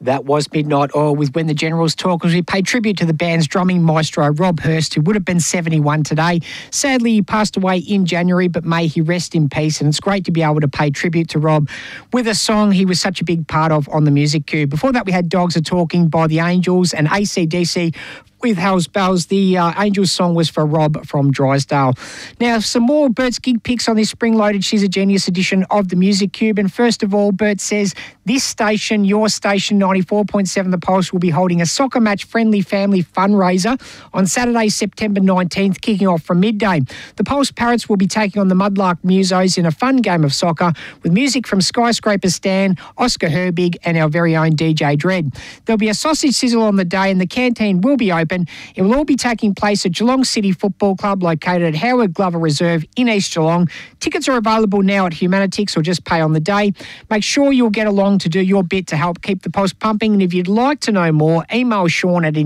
That was Midnight Oil with When the Generals Talk, as we pay tribute to the band's drumming maestro, Rob Hurst, who would have been 71 today. Sadly, he passed away in January, but may he rest in peace. And it's great to be able to pay tribute to Rob with a song he was such a big part of on the Music Cube. Before that, we had Dogs Are Talking by the Angels and AC/DC with Hell's Bells. The Angels song was for Rob from Drysdale. Now, some more Bert's gig picks on this spring-loaded She's a Genius edition of the Music Cube. And first of all, Bert says this station, your station, 94.7 The Pulse, will be holding a soccer match friendly family fundraiser on Saturday, September 19th, kicking off from midday. The Pulse Parrots will be taking on the Mudlark Musos in a fun game of soccer with music from Skyscraper Stan, Oscar Herbig and our very own DJ Dread. There'll be a sausage sizzle on the day and the canteen will be open. It will all be taking place at Geelong City Football Club, located at Howard Glover Reserve in East Geelong. Tickets are available now at Humanitix or just pay on the day. Make sure you'll get along to do your bit to help keep the Pulse pumping. And if you'd like to know more, email Sean at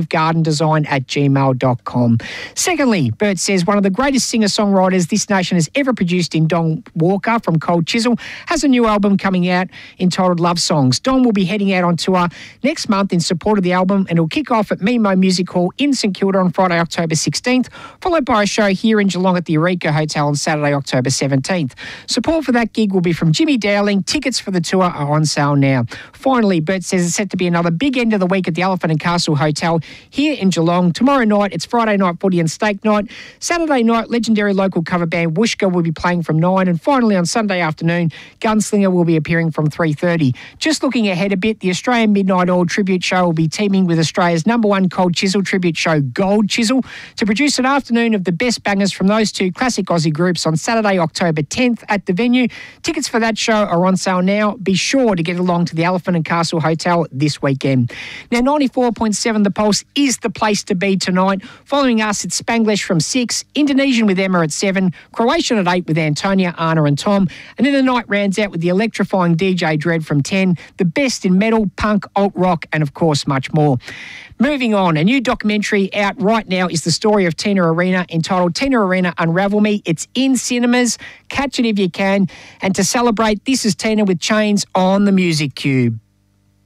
intuitivegardendesign@gmail.com. Secondly, Bert says one of the greatest singer-songwriters this nation has ever produced in Don Walker from Cold Chisel has a new album coming out entitled Love Songs. Don will be heading out on tour next month in support of the album, and it'll kick off at Mimo Music Hall in St Kilda on Friday, October 16th, followed by a show here in Geelong at the Eureka Hotel on Saturday, October 17th. Support for that gig will be from Jimmy Dowling. Tickets for the tour are on sale now. Finally, Bert says it's set to be another big end of the week at the Elephant and Castle Hotel here in Geelong. Tomorrow night, it's Friday night footy and steak night. Saturday night, legendary local cover band Wooshka will be playing from 9. And finally, on Sunday afternoon, Gunslinger will be appearing from 3:30. Just looking ahead a bit, the Australian Midnight Oil Tribute Show will be teaming with Australia's #1 Cold Chisel tribute show Gold Chisel to produce an afternoon of the best bangers from those two classic Aussie groups on Saturday, October 10th at the venue. Tickets for that show are on sale now. Be sure to get along to the Elephant and Castle Hotel this weekend. Now, 94.7 The Pulse is the place to be tonight. Following us, it's Spanglish from 6, Indonesian with Emma at 7, Croatian at 8 with Antonia, Anna and Tom. And then the night rounds out with the electrifying DJ Dread from 10, the best in metal, punk, alt-rock and, of course, much more. Moving on, a new documentary out right now is the story of Tina Arena entitled Tina Arena Unravel Me. It's in cinemas. Catch it if you can. And to celebrate, this is Tina with Chains on the Music Cube.